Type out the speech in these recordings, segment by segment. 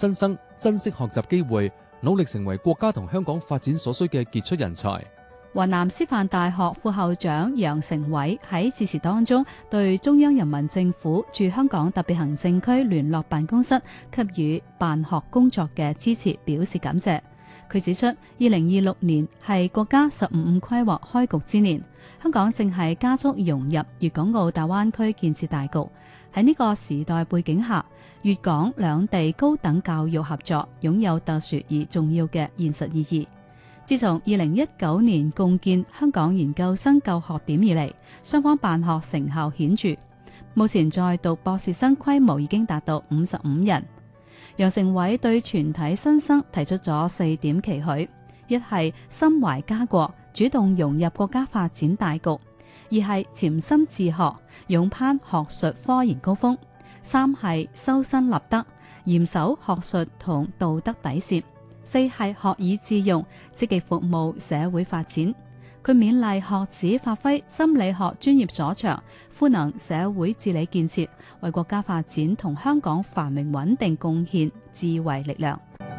新生珍惜學習機會，努力成為國家同香港發展所需嘅傑出人才。 華南師範大學副校長楊成偉喺致辭當中對中央人民政府駐香港特別行政區聯絡辦公室給予辦學工作嘅支持表示感謝。佢指出，2026年係國家15規劃開局之年，香港正係加速融入粵港澳大灣區建設大局。喺呢個時代背景下，粵港兩地高等教育合作擁有特殊而重要嘅現實意義。自從2019年共建香港研究生救學點以嚟，雙方辦學成效顯著。目前在讀博士生規模已經達到55人。楊成偉對全體新生提出咗4點期許：一係心懷家國，主動融入國家發展大局；二係潛心自學，勇攀學術科研高峰；三係修身立德，嚴守學術同道德底線；四係學以致用，積極服務社會發展。佢勉勵學子發揮心理學專業所長，賦能社會治理建設，為國家發展同香港繁榮穩定貢獻智慧力量。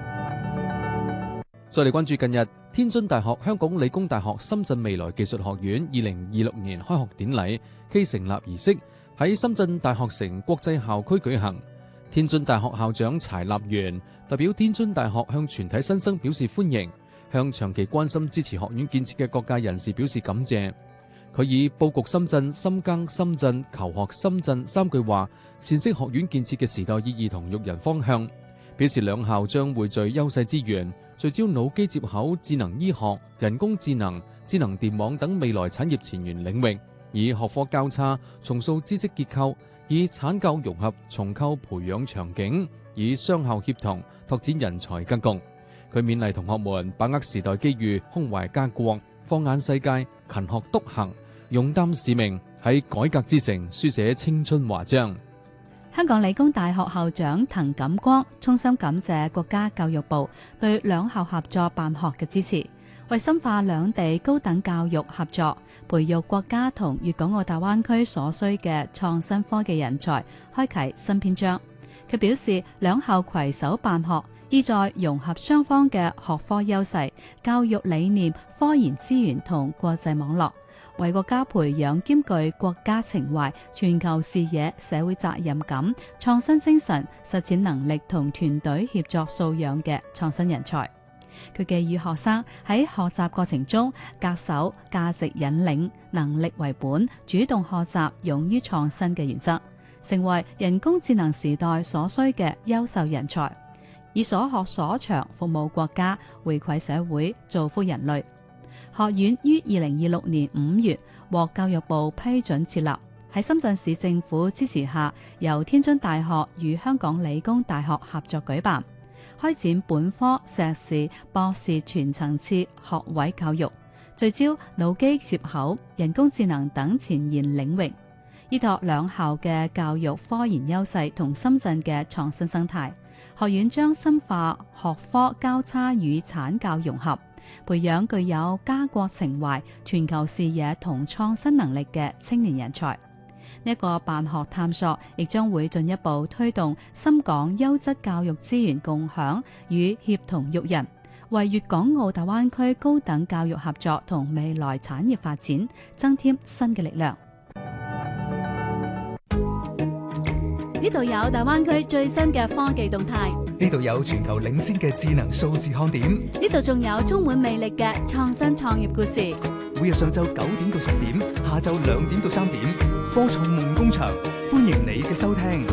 再嚟關注近日天津大學、香港理工大學、深圳未來技術學院2026年開學典禮暨成立儀式喺深圳大學城國際校區舉行。天津大學校長柴立元代表天津大學向全體新生表示歡迎，向長期關心支持學院建設嘅各界人士表示感謝。佢以佈局深圳、深耕深圳、求學深圳3句話闡釋學院建設嘅時代意義同育人方向，表示兩校將匯聚優勢資源，聚焦腦機接口、智能醫學、人工智能、智能電網等未來產業前沿領域，以學科交叉重塑知識結構，以產教融合重構培養場景，以雙校協同拓展人才格局。佢勉勵同學們把握時代機遇，胸懷家國，放眼世界，勤學篤行，勇擔使命，喺改革之城書寫青春華章。 香港理工大學校長滕錦光衷心感謝國家教育部對兩校合作辦學嘅支持，為深化兩地高等教育合作，培育國家同粵港澳大灣區所需嘅創新科技人才，開啟新篇章。佢表示，兩校攜手辦學，意在融合雙方嘅學科優勢、教育理念、科研資源同國際網絡，為國家培養兼具國家情懷、全球視野、社會責任感、創新精神、實踐能力同團隊協作素養嘅創新人才。佢寄語學生喺學習過程中恪守價值引領、能力為本、主動學習、勇於創新嘅原則，成為人工智能時代所需嘅優秀人才，以所學所長服務國家、回饋社會、造福人類。學院於2026年5月獲教育部批准設立，喺深圳市政府支持下，由天津大學與香港理工大學合作舉辦，開展本科、碩士、博士全層次學位教育，聚焦腦機接口、人工智能等前沿領域，依託兩校嘅教育科研優勢同深圳嘅創新生態，學院將深化學科交叉與產教融合，培養具有家國情懷、全球視野同創新能力嘅青年人才。呢一個辦學探索亦將會進一步推動深港優質教育資源共享與協同育人，為粵港澳大灣區高等教育合作同未來產業發展增添新嘅力量。呢度有大灣區最新嘅科技動態， 呢度有全球領先嘅智能數字看點， 呢度仲有充滿魅力嘅創新創業故事。 每日上晝9點到10點，下晝2點到3點，科創夢工場，歡迎你嘅收聽。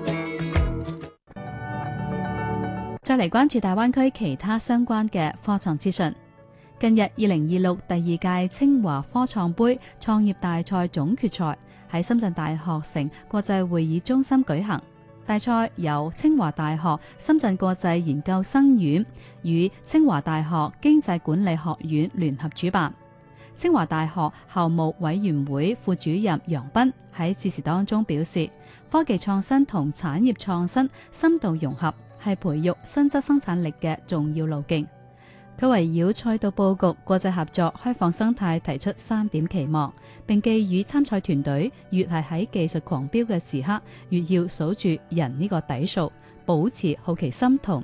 再嚟關注大灣區其他相關嘅科創資訊。近日2026第2屆清華科創盃創業大賽總決賽喺深圳大學城國際會議中心舉行。大賽由清華大學深圳國際研究生院與清華大學經濟管理學院聯合主辦。清華大學校務委員會副主任楊斌喺致辭當中表示，科技創新同產業創新深度融合係培育新質生產力嘅重要路徑。佢圍繞賽道佈局、國際合作、開放生態提出3點期望，並寄予參賽團隊越係喺技術狂飆嘅時刻，越要數住人呢個底數，保持好奇心同